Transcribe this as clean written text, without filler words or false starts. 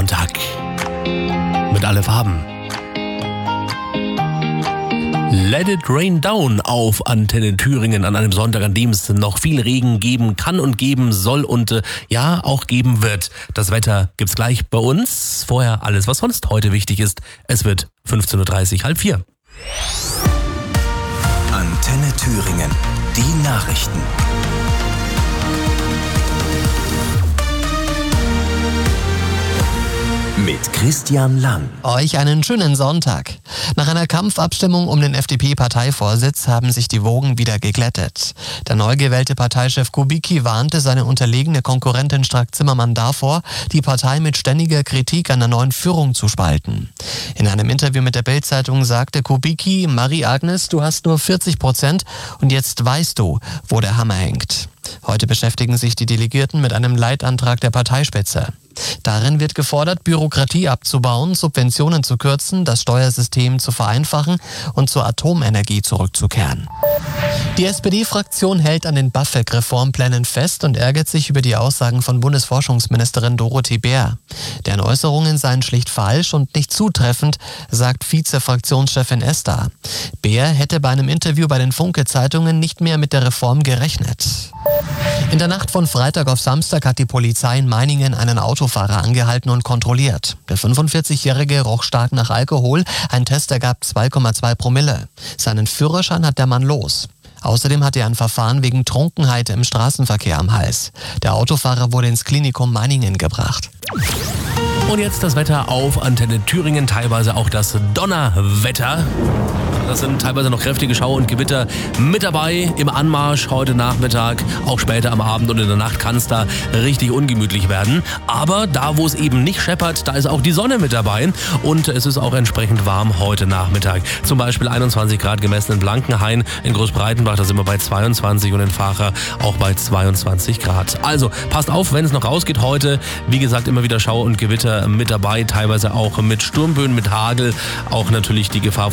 Sonntag. Mit alle Farben. Let it rain down auf Antenne Thüringen an einem Sonntag, an dem es noch viel Regen geben kann und geben soll und ja, auch geben wird. Das Wetter gibt's gleich bei uns. Vorher alles, was sonst heute wichtig ist. Es wird 15.30 Uhr, halb 4. Antenne Thüringen, die Nachrichten. Mit Christian Lang. Euch einen schönen Sonntag. Nach einer Kampfabstimmung um den FDP-Parteivorsitz haben sich die Wogen wieder geglättet. Der neu gewählte Parteichef Kubicki warnte seine unterlegene Konkurrentin Strack-Zimmermann davor, die Partei mit ständiger Kritik an der neuen Führung zu spalten. In einem Interview mit der Bild-Zeitung sagte Kubicki: Marie-Agnes, du hast nur 40% und jetzt weißt du, wo der Hammer hängt. Heute beschäftigen sich die Delegierten mit einem Leitantrag der Parteispitze. Darin wird gefordert, Bürokratie abzubauen, Subventionen zu kürzen, das Steuersystem zu vereinfachen und zur Atomenergie zurückzukehren. Die SPD-Fraktion hält an den BAföG-Reformplänen fest und ärgert sich über die Aussagen von Bundesforschungsministerin Dorothee Bär. Deren Äußerungen seien schlicht falsch und nicht zutreffend, sagt Vize-Fraktionschefin Esther. Bär hätte bei einem Interview bei den Funke-Zeitungen nicht mehr mit der Reform gerechnet. In der Nacht von Freitag auf Samstag hat die Polizei in Meiningen einen Autofahrer angehalten und kontrolliert. Der 45-Jährige roch stark nach Alkohol, ein Test ergab 2,2 Promille. Seinen Führerschein hat der Mann los. Außerdem hat er ein Verfahren wegen Trunkenheit im Straßenverkehr am Hals. Der Autofahrer wurde ins Klinikum Meiningen gebracht. Und jetzt das Wetter auf Antenne Thüringen, teilweise auch das Donnerwetter. Das sind teilweise noch kräftige Schauer und Gewitter mit dabei im Anmarsch heute Nachmittag. Auch später am Abend und in der Nacht kann es da richtig ungemütlich werden. Aber da, wo es eben nicht scheppert, da ist auch die Sonne mit dabei. Und es ist auch entsprechend warm heute Nachmittag. Zum Beispiel 21 Grad gemessen in Blankenhain, in Großbreitenbach, da sind wir bei 22 und in Vacha auch bei 22 Grad. Also passt auf, wenn es noch rausgeht heute. Wie gesagt, immer wieder Schauer und Gewitter mit dabei, teilweise auch mit Sturmböen, mit Hagel. Auch natürlich die Gefahr